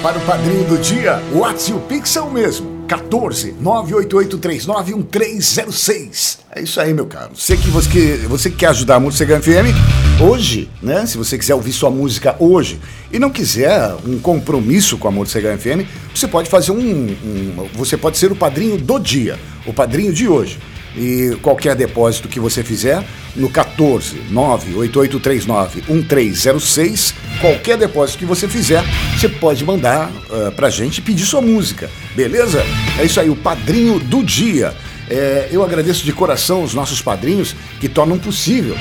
para o padrinho do dia, o WhatsApp e o Pix é o mesmo. 14 988391306. É isso aí, meu caro. Você que quer ajudar a Morcegão FM hoje, né? Se você quiser ouvir sua música hoje e não quiser um compromisso com a Morcegão FM, você pode fazer você pode ser o padrinho do dia, o padrinho de hoje. E qualquer depósito que você fizer no 14 988391306, qualquer depósito que você fizer, você pode mandar pra gente pedir sua música, beleza? É isso aí, o padrinho do dia. Eu agradeço de coração os nossos padrinhos que tornam possível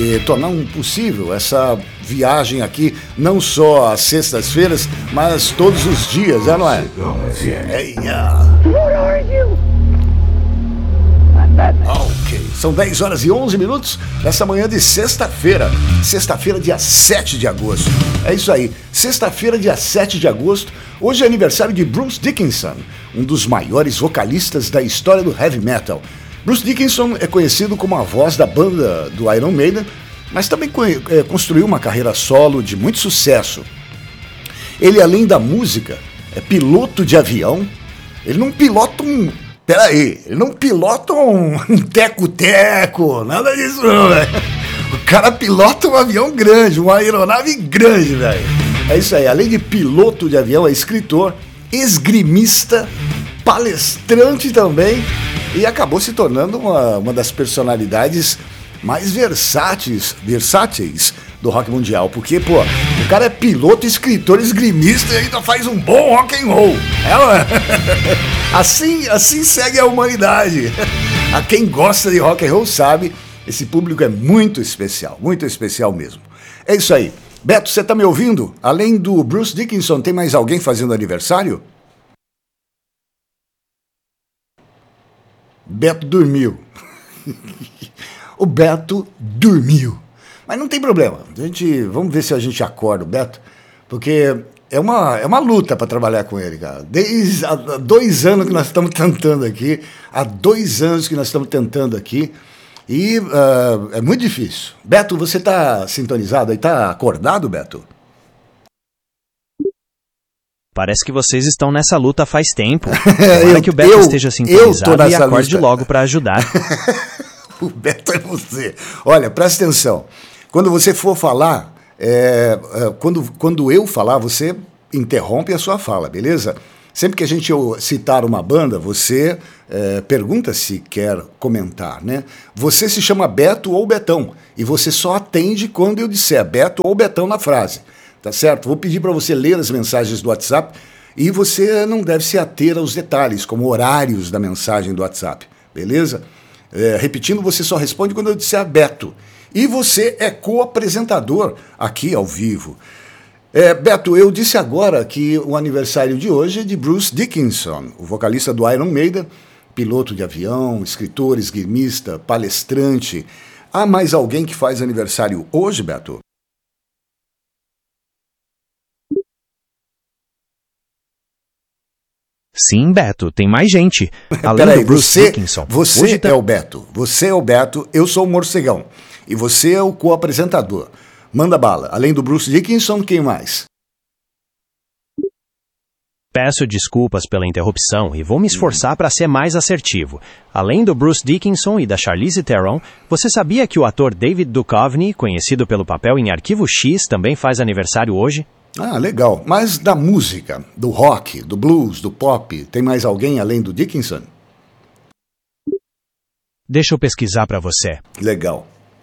essa viagem aqui, não só às sextas-feiras, mas todos os dias, não é? Ok, são 10 horas e 11 minutos nessa manhã de sexta-feira, dia 7 de agosto. É isso aí, sexta-feira, dia 7 de agosto. Hoje é aniversário de Bruce Dickinson, um dos maiores vocalistas da história do heavy metal. Bruce Dickinson é conhecido como a voz da banda do Iron Maiden, mas também construiu uma carreira solo de muito sucesso. Ele, além da música, é piloto de avião. Ele não pilota ele não pilota um teco-teco, nada disso não, velho. O cara pilota um avião grande, uma aeronave grande, velho. É isso aí, além de piloto de avião, é escritor, esgrimista, palestrante também, e acabou se tornando uma das personalidades mais versáteis do rock mundial, porque, pô, o cara é piloto, escritor, esgrimista e ainda faz um bom rock and roll. Assim segue a humanidade. A quem gosta de rock and roll sabe, esse público é muito especial mesmo. É isso aí. Beto, você tá me ouvindo? Além do Bruce Dickinson, tem mais alguém fazendo aniversário? Beto dormiu. O Beto dormiu. Mas não tem problema. Vamos ver se a gente acorda o Beto, porque é uma luta para trabalhar com ele, cara. Desde há 2 anos que nós estamos tentando aqui. E é muito difícil. Beto, você está sintonizado aí? Está acordado, Beto? Parece que vocês estão nessa luta faz tempo. Tomara que o Beto esteja sintonizado e acorde logo para ajudar. O Beto é você. Olha, presta atenção. Quando você for falar, quando eu falar, você interrompe a sua fala, beleza? Sempre que a gente citar uma banda, você pergunta se quer comentar, né? Você se chama Beto ou Betão, e você só atende quando eu disser Beto ou Betão na frase, tá certo? Vou pedir para você ler as mensagens do WhatsApp, e você não deve se ater aos detalhes, como horários da mensagem do WhatsApp, beleza? Repetindo, você só responde quando eu disser Beto. E você é co-apresentador aqui ao vivo. Beto, eu disse agora que o aniversário de hoje é de Bruce Dickinson, o vocalista do Iron Maiden, piloto de avião, escritor, esgrimista, palestrante. Há mais alguém que faz aniversário hoje, Beto? Sim, Beto, tem mais gente. Além do Bruce Dickinson. Você é o Beto. Você é o Beto, eu sou o Morcegão. E você é o co-apresentador. Manda bala. Além do Bruce Dickinson, quem mais? Peço desculpas pela interrupção e vou me esforçar para ser mais assertivo. Além do Bruce Dickinson e da Charlize Theron, você sabia que o ator David Duchovny, conhecido pelo papel em Arquivo X, também faz aniversário hoje? Ah, legal. Mas da música, do rock, do blues, do pop, tem mais alguém além do Dickinson? Deixa eu pesquisar para você. Legal.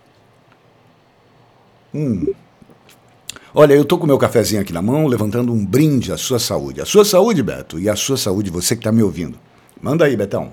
Olha, eu tô com o meu cafezinho aqui na mão, levantando um brinde à sua saúde. A sua saúde, Beto, e a sua saúde, você que tá me ouvindo. Manda aí, Betão.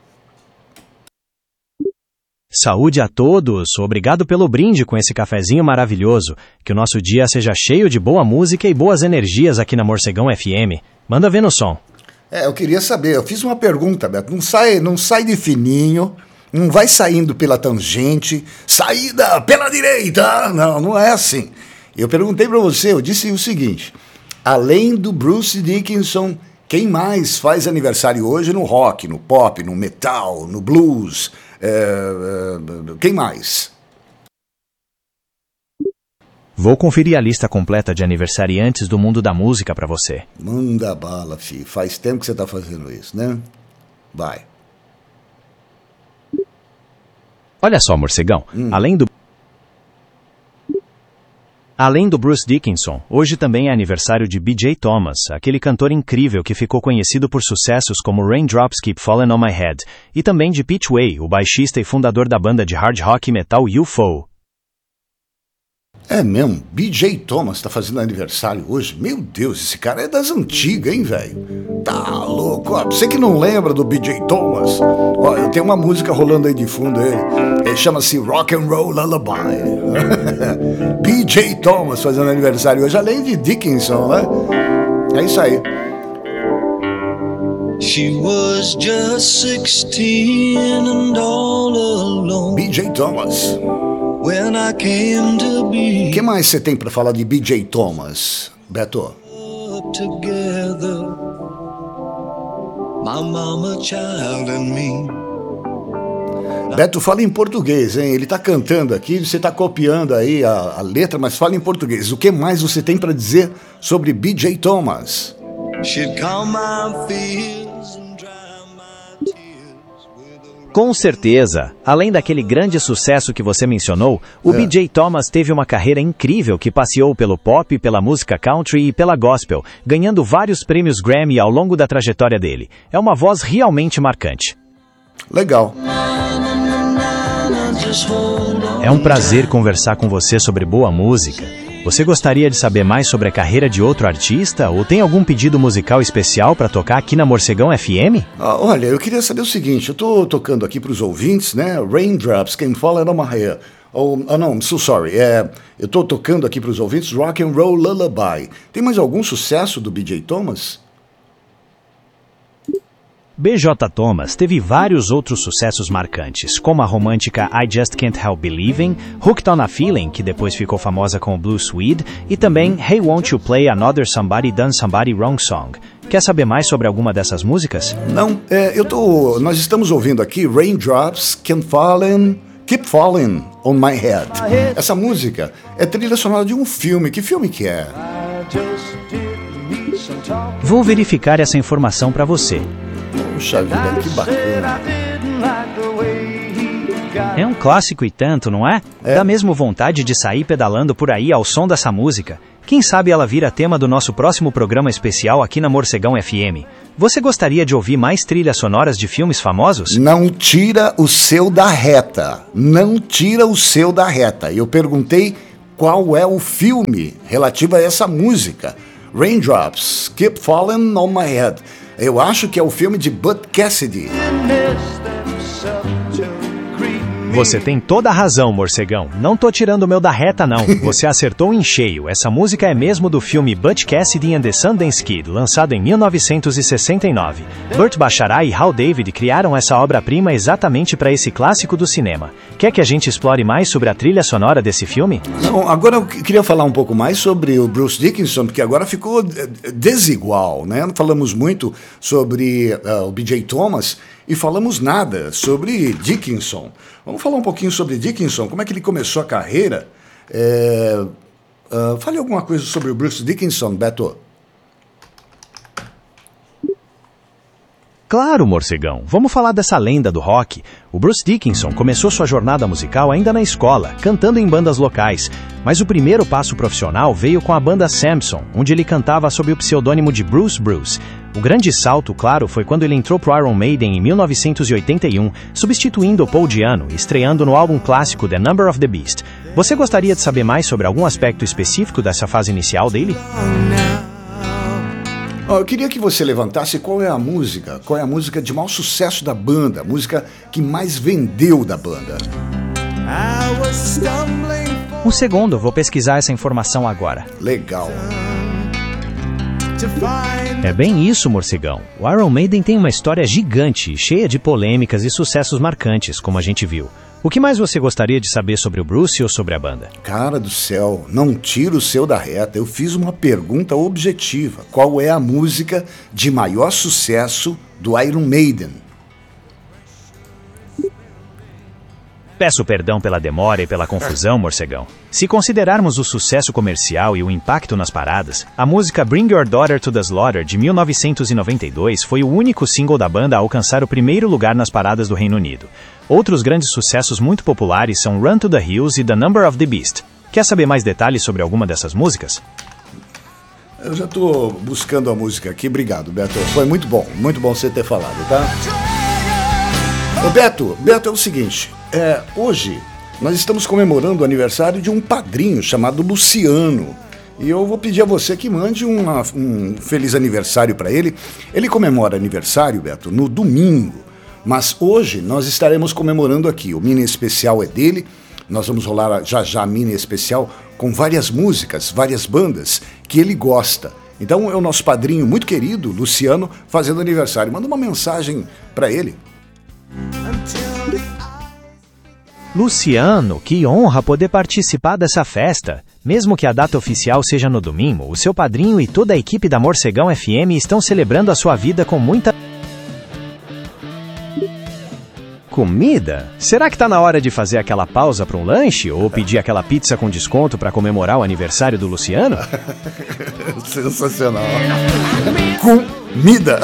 Saúde a todos! Obrigado pelo brinde com esse cafezinho maravilhoso. Que o nosso dia seja cheio de boa música e boas energias aqui na Morcegão FM. Manda ver no som. Eu queria saber, eu fiz uma pergunta, Beto. Não sai de fininho, não vai saindo pela tangente, saída pela direita. Não é assim. Eu perguntei para você, eu disse o seguinte: além do Bruce Dickinson, quem mais faz aniversário hoje no rock, no pop, no metal, no blues? Quem mais? Vou conferir a lista completa de aniversariantes do mundo da música pra você. Manda bala, fi. Faz tempo que você tá fazendo isso, né? Vai. Olha só, morcegão, Além do Bruce Dickinson, hoje também é aniversário de B.J. Thomas, aquele cantor incrível que ficou conhecido por sucessos como Raindrops Keep Falling on My Head, e também de Pete Way, o baixista e fundador da banda de hard rock e metal UFO. É mesmo, B.J. Thomas tá fazendo aniversário hoje? Meu Deus, esse cara é das antigas, hein, velho? Tá louco, ó, você que não lembra do B.J. Thomas, ó, eu tenho uma música rolando aí de fundo, ele chama-se Rock and Roll Lullaby. B.J. Thomas fazendo aniversário hoje, além de Dickinson, né? É isso aí. She was just 16 and all alone. B.J. Thomas. When I came to be. O que mais você tem pra falar de B.J. Thomas, Beto? Together, my mama, child and me. Beto, fala em português, hein? Ele tá cantando aqui, você tá copiando aí a letra, mas fala em português. O que mais você tem pra dizer sobre B.J. Thomas? She'd calm my fears and dry my tears with a... Com certeza, além daquele grande sucesso que você mencionou, o B.J. Thomas teve uma carreira incrível que passeou pelo pop, pela música country e pela gospel, ganhando vários prêmios Grammy ao longo da trajetória dele. É uma voz realmente marcante. Legal. É um prazer conversar com você sobre boa música. Você gostaria de saber mais sobre a carreira de outro artista? Ou tem algum pedido musical especial para tocar aqui na Morcegão FM? Olha, eu queria saber o seguinte, eu tô tocando aqui pros ouvintes, né? Raindrops Can Fall on My Head. Não, I'm so sorry. Eu tô tocando aqui pros ouvintes Rock and Roll Lullaby. Tem mais algum sucesso do B.J. Thomas? B.J. Thomas teve vários outros sucessos marcantes, como a romântica I Just Can't Help Believing, Hooked on a Feeling, que depois ficou famosa com o Blue Swede, e também Hey Won't You Play Another Somebody Done Somebody Wrong Song. Quer saber mais sobre alguma dessas músicas? Não, nós estamos ouvindo aqui Raindrops Keep Falling on My Head. Essa música é trilha sonora de um filme. Que filme que é? Vou verificar essa informação para você. Puxa vida, que bacana. É um clássico e tanto, não é? Dá mesmo vontade de sair pedalando por aí ao som dessa música. Quem sabe ela vira tema do nosso próximo programa especial aqui na Morcegão FM. Você gostaria de ouvir mais trilhas sonoras de filmes famosos? Não tira o seu da reta. Não tira o seu da reta. Eu perguntei qual é o filme relativo a essa música. Raindrops Keep Falling on My Head. Eu acho que é o filme de Butch Cassidy. Você tem toda a razão, morcegão. Não tô tirando o meu da reta, não. Você acertou em cheio. Essa música é mesmo do filme Butch Cassidy and the Sundance Kid, lançado em 1969. Burt Bacharach e Hal David criaram essa obra-prima exatamente para esse clássico do cinema. Quer que a gente explore mais sobre a trilha sonora desse filme? Não, agora eu queria falar um pouco mais sobre o Bruce Dickinson, porque agora ficou desigual, né? Não falamos muito sobre o B.J. Thomas e falamos nada sobre Dickinson. Vamos falar um pouquinho sobre Dickinson, como é que ele começou a carreira. Fale alguma coisa sobre o Bruce Dickinson, Beto. Claro, morcegão. Vamos falar dessa lenda do rock. O Bruce Dickinson começou sua jornada musical ainda na escola, cantando em bandas locais. Mas o primeiro passo profissional veio com a banda Samson, onde ele cantava sob o pseudônimo de Bruce Bruce. O grande salto, claro, foi quando ele entrou pro Iron Maiden em 1981, substituindo o Paul Di'Anno e estreando no álbum clássico The Number of the Beast. Você gostaria de saber mais sobre algum aspecto específico dessa fase inicial dele? Eu queria que você levantasse qual é a música de maior sucesso da banda, a música que mais vendeu da banda. Um segundo, vou pesquisar essa informação agora. Legal. É bem isso, morcegão. O Iron Maiden tem uma história gigante, cheia de polêmicas e sucessos marcantes, como a gente viu. O que mais você gostaria de saber sobre o Bruce ou sobre a banda? Cara do céu, não tira o seu da reta. Eu fiz uma pergunta objetiva. Qual é a música de maior sucesso do Iron Maiden? Peço perdão pela demora e pela confusão, morcegão. Se considerarmos o sucesso comercial e o impacto nas paradas, a música Bring Your Daughter to the Slaughter de 1992 foi o único single da banda a alcançar o primeiro lugar nas paradas do Reino Unido. Outros grandes sucessos muito populares são Run to the Hills e The Number of the Beast. Quer saber mais detalhes sobre alguma dessas músicas? Eu já tô buscando a música aqui, obrigado, Beto. Foi muito bom você ter falado, tá? Ô, Beto, é o seguinte, hoje nós estamos comemorando o aniversário de um padrinho chamado Luciano. E eu vou pedir a você que mande um feliz aniversário para ele. Ele comemora aniversário, Beto, no domingo. Mas hoje nós estaremos comemorando aqui. O mini especial é dele. Nós vamos rolar já mini especial com várias músicas, várias bandas que ele gosta. Então é o nosso padrinho muito querido, Luciano, fazendo aniversário. Manda uma mensagem para ele. Luciano, que honra poder participar dessa festa. Mesmo que a data oficial seja no domingo, o seu padrinho e toda a equipe da Morcegão FM estão celebrando a sua vida com muita comida? Será que tá na hora de fazer aquela pausa para um lanche ou pedir aquela pizza com desconto para comemorar o aniversário do Luciano? Sensacional. Comida.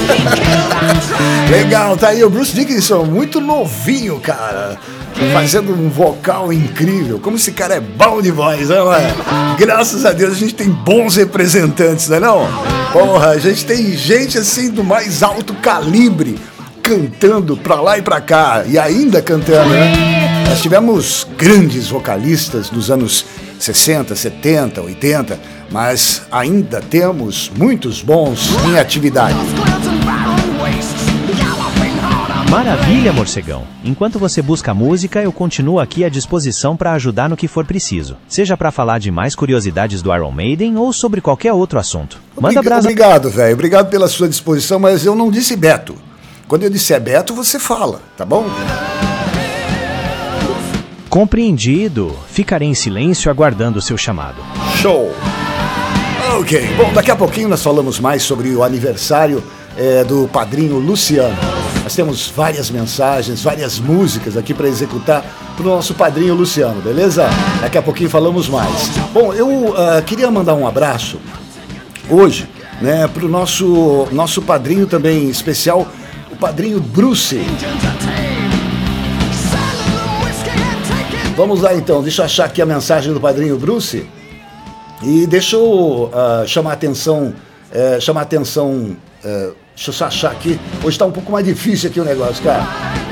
Legal, tá aí o Bruce Dickinson, muito novinho, cara. Fazendo um vocal incrível. Como esse cara é bom de voz, não é? Graças a Deus a gente tem bons representantes, não é não? Porra, a gente tem gente assim do mais alto calibre cantando pra lá e pra cá, e ainda cantando, né? Nós tivemos grandes vocalistas nos anos 60, 70, 80, mas ainda temos muitos bons em atividade. Maravilha, morcegão! Enquanto você busca música, eu continuo aqui à disposição para ajudar no que for preciso. Seja para falar de mais curiosidades do Iron Maiden ou sobre qualquer outro assunto. Manda brasa. Obrigado, velho. Obrigado pela sua disposição, mas eu não disse Beto. Quando eu disser Beto, você fala, tá bom? Compreendido. Ficarei em silêncio aguardando o seu chamado. Show! Ok, bom, daqui a pouquinho nós falamos mais sobre o aniversário do padrinho Luciano. Nós temos várias mensagens, várias músicas aqui para executar pro nosso padrinho Luciano, beleza? Daqui a pouquinho falamos mais. Bom, eu queria mandar um abraço hoje, né, pro nosso padrinho também especial, o padrinho Bruce. Vamos lá então, deixa eu achar aqui a mensagem do padrinho Bruce. E deixa eu chamar a atenção, deixa eu só achar aqui. Hoje está um pouco mais difícil aqui o negócio, cara.